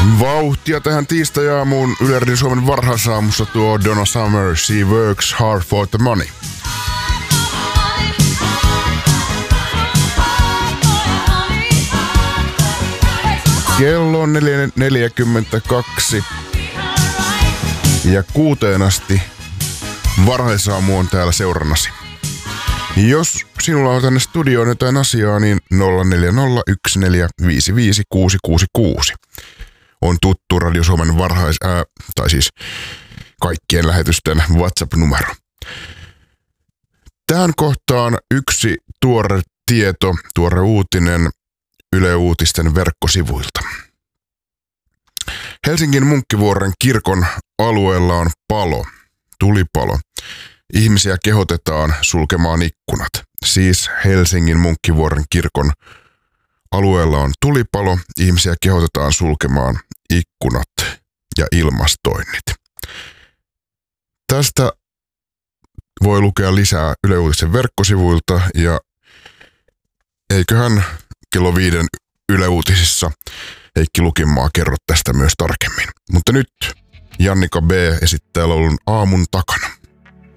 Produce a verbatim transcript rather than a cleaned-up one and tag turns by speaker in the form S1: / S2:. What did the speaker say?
S1: Vauhtia tähän tiistai-aamuun Yle Radio Suomen varhaisaamussa tuo Donna Summer, She Works Hard for the Money. Kello on neljä neljäkymmentäkaksi ja kuuteen asti varhaisaamu on täällä seurannasi. Jos sinulla on tänne studioon jotain asiaa, niin nolla neljä nolla yksi neljä viisi viisi kuusi kuusi kuusi on tuttu Radio Suomen varhais... Ää, tai siis kaikkien lähetysten WhatsApp-numero. Tähän kohtaan yksi tuore tieto, tuore uutinen Yle Uutisten verkkosivuilta. Helsingin Munkkivuoren kirkon alueella on palo, tulipalo. Ihmisiä kehotetaan sulkemaan ikkunat. Siis Helsingin Munkkivuoren kirkon alueella on tulipalo. Ihmisiä kehotetaan sulkemaan ikkunat ja ilmastoinnit. Tästä voi lukea lisää Yle Uutisten verkkosivuilta ja eiköhän kello viiden Yle Uutisissa Heikki Lukinmaa kerro tästä myös tarkemmin. Mutta nyt Jannika B esittää laulun Aamun takana.